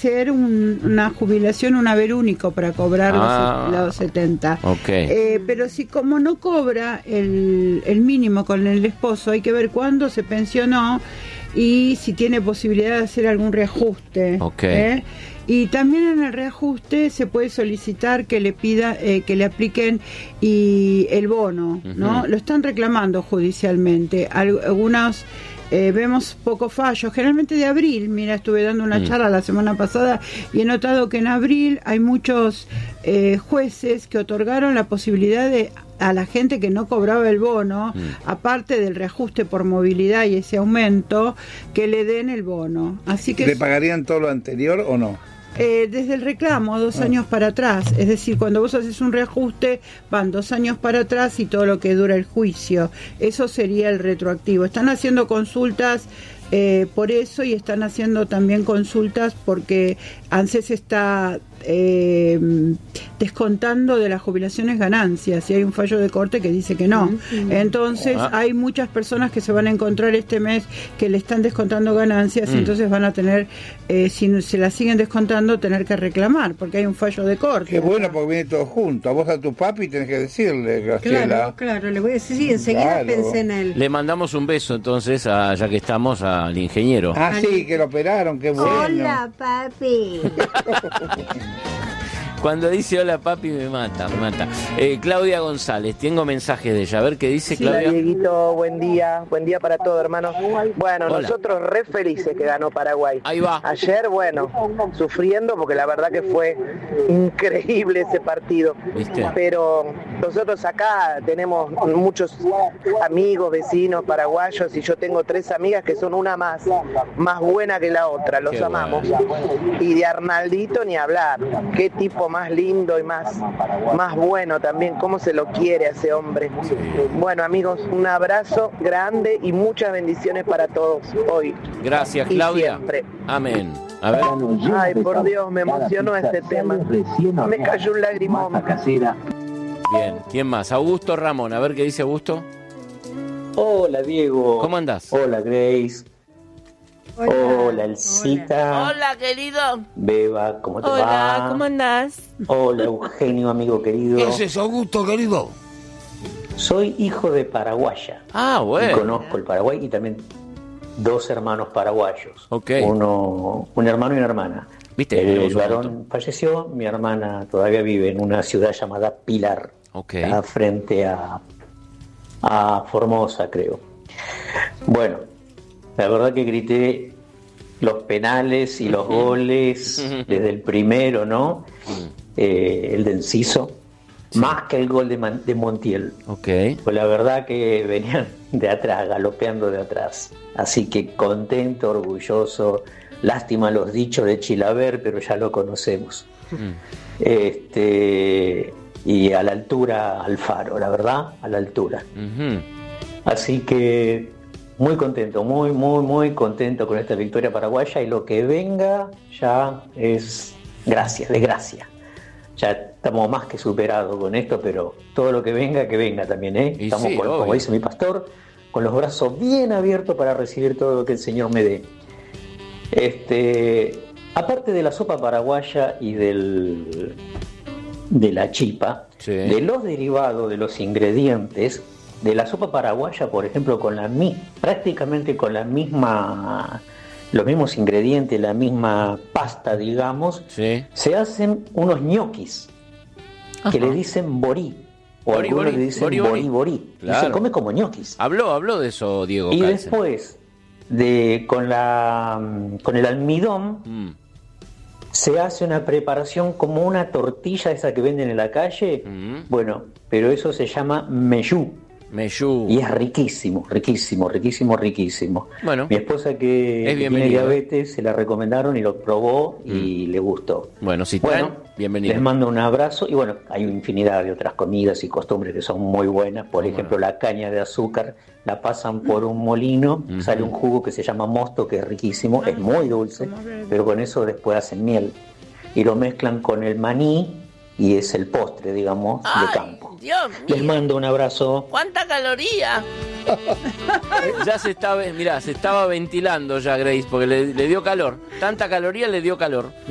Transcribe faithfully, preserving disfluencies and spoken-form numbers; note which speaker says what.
Speaker 1: ser un, una jubilación, un haber único para cobrar
Speaker 2: Ah,
Speaker 1: los, los setenta.
Speaker 2: Okay.
Speaker 1: Eh, pero si como no cobra el, el mínimo con el esposo, hay que ver cuándo se pensionó y si tiene posibilidad de hacer algún reajuste.
Speaker 2: Okay.
Speaker 1: ¿eh? Y también en el reajuste se puede solicitar que le pida eh, que le apliquen y el bono, uh-huh. ¿no? Lo están reclamando judicialmente. Algunos eh, vemos pocos fallos, generalmente de abril. Mira, estuve dando una mm. charla la semana pasada y he notado que en abril hay muchos eh, jueces que otorgaron la posibilidad de a la gente que no cobraba el bono, mm. aparte del reajuste por movilidad y ese aumento, que le den el bono. Así que
Speaker 3: ¿le pagarían todo lo anterior o no?
Speaker 1: Eh, desde el reclamo, dos ah. años para atrás. Es decir, cuando vos haces un reajuste, van dos años para atrás y todo lo que dura el juicio. Eso sería el retroactivo. Están haciendo consultas eh, por eso y están haciendo también consultas porque ANSES está eh, descontando de las jubilaciones ganancias y hay un fallo de corte que dice que no. Entonces ah. hay muchas personas que se van a encontrar este mes que le están descontando ganancias mm. y entonces van a tener, eh, si se las siguen descontando, tener que reclamar porque hay un fallo de corte.
Speaker 3: Qué bueno, porque viene todo junto. A vos a tu papi tenés que decirle, Graciela.
Speaker 4: Claro, claro, le voy a decir, sí, enseguida claro. pensé en él.
Speaker 2: Le mandamos un beso entonces, a, ya que estamos, al ingeniero.
Speaker 3: Ah, sí, que lo operaron, qué bueno.
Speaker 4: Hola, papi.
Speaker 2: Cuando dice hola papi me mata, me mata. Eh, Claudia González, tengo mensajes de ella. A ver qué dice
Speaker 5: sí,
Speaker 2: Claudia.
Speaker 5: Hola Dieguito, buen día, buen día para todos hermanos. Bueno, hola. Nosotros re felices que ganó Paraguay.
Speaker 2: Ahí va.
Speaker 5: Ayer, bueno, sufriendo porque la verdad que fue increíble ese partido.
Speaker 2: ¿Viste?
Speaker 5: Pero nosotros acá tenemos muchos amigos, vecinos paraguayos y yo tengo tres amigas que son una más, más buena que la otra, los qué amamos. Bueno. Y de Arnaldito ni hablar, qué tipo más lindo y más, más bueno también, cómo se lo quiere a ese hombre. Sí. Bueno amigos, un abrazo grande y muchas bendiciones para todos hoy.
Speaker 2: Gracias Claudia.
Speaker 5: Siempre.
Speaker 2: Amén. A ver.
Speaker 5: Ay, por Dios, me emocionó este tema. Me cayó un lagrimón.
Speaker 2: Bien, ¿quién más? Augusto Ramón, a ver qué dice Augusto.
Speaker 6: Hola Diego.
Speaker 2: ¿Cómo andás?
Speaker 6: Hola Grace. Hola, Hola Elcita.
Speaker 7: Hola, querido.
Speaker 6: Beba, ¿cómo te
Speaker 7: Hola,
Speaker 6: va?
Speaker 7: Hola, ¿cómo andás?
Speaker 6: Hola, Eugenio, amigo querido.
Speaker 8: ¿Qué es eso, Augusto, querido?
Speaker 6: Soy hijo de paraguaya.
Speaker 2: Ah, bueno.
Speaker 6: Y conozco el Paraguay y también dos hermanos paraguayos.
Speaker 2: Ok.
Speaker 6: Uno, un hermano y una hermana.
Speaker 2: ¿Viste?
Speaker 6: El, el varón falleció, mi hermana todavía vive en una ciudad llamada Pilar.
Speaker 2: Ok.
Speaker 6: Está frente a, a Formosa, creo. Bueno. La verdad que grité los penales y los goles desde el primero, ¿no? Eh, el de Enciso, sí. Más que el gol de, Man- de Montiel.
Speaker 2: Okay.
Speaker 6: Pues la verdad que venían de atrás, galopeando de atrás. Así que contento, orgulloso. Lástima los dichos de Chilaver, pero ya lo conocemos. Mm. Este, y a la altura Alfaro, la verdad, a la altura. Uh-huh. Así que muy contento, muy, muy, muy contento con esta victoria paraguaya y lo que venga ya es gracia, de gracia. Ya estamos más que superados con esto, pero todo lo que venga, que venga también, ¿eh?
Speaker 2: Y
Speaker 6: estamos,
Speaker 2: sí,
Speaker 6: con, como dice mi pastor, con los brazos bien abiertos para recibir todo lo que el Señor me dé. Este, aparte de la sopa paraguaya y del, de la chipa, sí. De los derivados, de los ingredientes, de la sopa paraguaya, por ejemplo, con la prácticamente con la misma, los mismos ingredientes, la misma pasta, digamos, sí. Se hacen unos ñoquis, ajá, que le dicen borí, o borí, algunos borí, le dicen borí, borí, borí. Claro. Y se come como ñoquis.
Speaker 2: Habló, habló de eso, Diego.
Speaker 6: Y
Speaker 2: Calsen.
Speaker 6: Después, de, con, la, con el almidón, mm. se hace una preparación como una tortilla esa que venden en la calle, mm. bueno, pero eso se llama meyú.
Speaker 2: Meyú.
Speaker 6: Y es riquísimo, riquísimo, riquísimo, riquísimo. Bueno, mi esposa que tiene diabetes se la recomendaron y lo probó y mm. le gustó.
Speaker 2: Bueno, si
Speaker 6: bueno,
Speaker 2: están, bienvenido.
Speaker 6: Les mando un abrazo y bueno, hay infinidad de otras comidas y costumbres que son muy buenas. Por bueno. ejemplo, la caña de azúcar la pasan por un molino, mm-hmm. sale un jugo que se llama mosto, que es riquísimo, es muy dulce, pero con eso después hacen miel y lo mezclan con el maní y es el postre, digamos,
Speaker 7: Ay,
Speaker 6: de campo.
Speaker 7: Dios mío.
Speaker 6: Les mando un abrazo.
Speaker 7: ¿Cuánta caloría?
Speaker 2: Ya se estaba, mirá, se estaba ventilando ya Grace, porque le, le dio calor. Tanta caloría le dio calor.